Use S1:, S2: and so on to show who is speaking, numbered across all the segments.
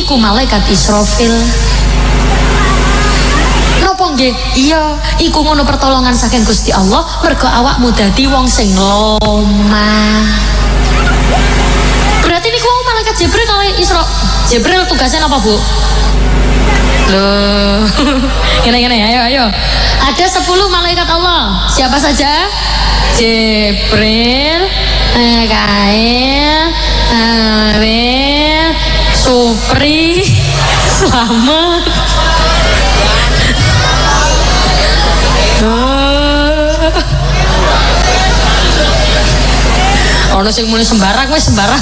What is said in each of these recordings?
S1: iku malaikat Israfil. Napa nggih? Iya, iku ngono pertolongan saking Gusti Allah mergo awakmu dadi wong sing lemah. Berarti niku malaikat Jibril kali Isra. Jibril tugasnya apa, Bu? Loh. Gini, ayo. Ada 10 malaikat Allah. Siapa saja? Jibril, Mikail, Arif, Supri, Slamet. Ono sing muni sembarang wis sembarang.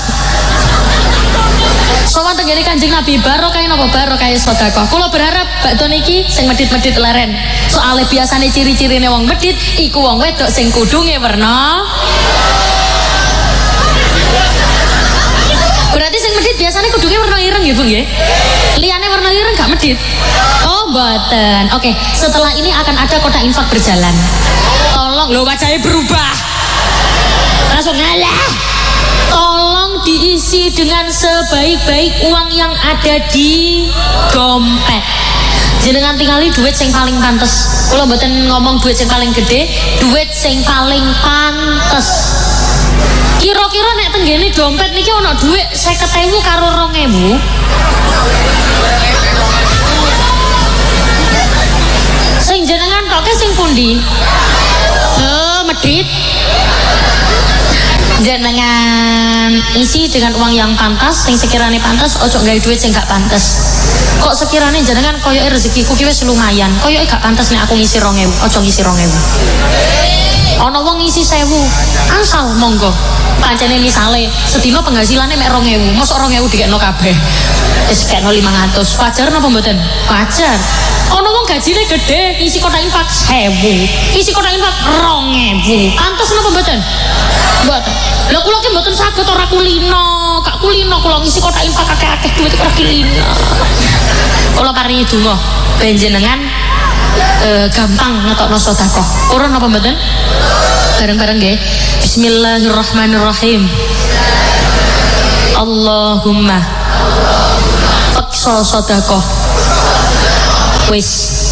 S1: Sowan tenggene Kanjeng Nabi barokah napa barokah sedekah. Kula berharap bakdo niki sing medhit-medhit leren. Soale biasane ciri-cirine wong medhit iku wong wedok sing kudunge werna. Berarti sing medhit biasane kudunge werna ireng nggih, Bu nggih? Liyane werna ireng gak medhit. Oh, mboten. Oke, setelah ini akan ada kotak infak berjalan. Tolong lho wajahnya berubah. Langsung ngalah. Tolong diisi dengan sebaik-baik uang yang ada di dompet. Jenengan tingali duit sing paling pantes. Kula mboten ngomong duit sing paling gede, duit sing paling pantes. Kira-kira nek tenggene dompet niki ana duit 50.000 karo 2.000. Sing jenengan toke sing pundi? Medhit. Jenengan isi dengan uang yang pantas, sing sekiranya pantas, ojo gawe duit sing gak pantas. Kok sekiranya jenengan koyoke rezekiku ki wis lumayan, koyoke gak pantas nek aku ngisi 2.000, ojo ngisi 2.000. Ana wong ngisi 1.000, asal monggo. Pancene misale sedina penghasilannya mek 2.000, mosok 2.000 dikekno kabeh. Wis kekno 500. Wajar napa mboten? Wajar. Ana wong gajine gede, isi kotak infak 1.000, isi kotak infak 2.000. Pantes napa mboten? Mboten. Lah kula ki mboten saged ora kulino, gak kulino kula ngisi kotak infak akeh-akeh duit ora kulino. Kula paringi donga ben jenengan gampang ngetokno sedekah. Purun napa mboten? Bareng-bareng nggih. Bismillahirrahmanirrahim. Allahumma paksa sedekah. Wis.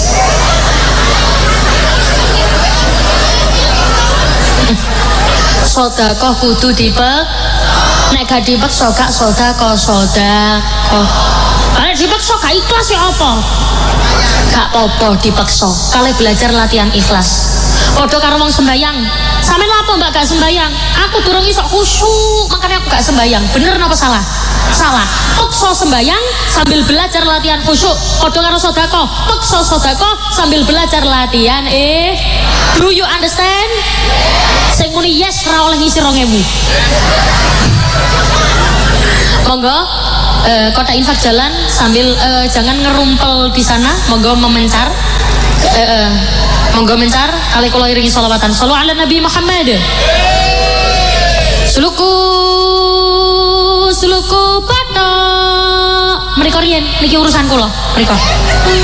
S1: Sedekah kudu dipek. Nek gak dipeksa gak sedekah. Nek dipeksa gak ikhlas ya apa? Gak apa-apa dipeksa. Kale belajar latihan ikhlas. Padha karo wong sembayang. Sampeyan lapo Mbak gak sembayang? Aku durung iso khusyuk, makanya aku gak sembayang. Bener napa salah? Salah. Peksa sembayang sambil belajar latihan khusyuk. Padha karo sedekah. Peksa sedekah sambil belajar latihan do you understand? Sing muni yes ora oleh ngisi 2.000. Monggo kotak infak jalan sambil jangan ngerumpel di sana. Monggo memencar. Monggo mencar kali kula iringi sholawatan. Shallu ala Nabi Muhammad. Suluku patok. Mriko riyen niki urusan kula. Mriko.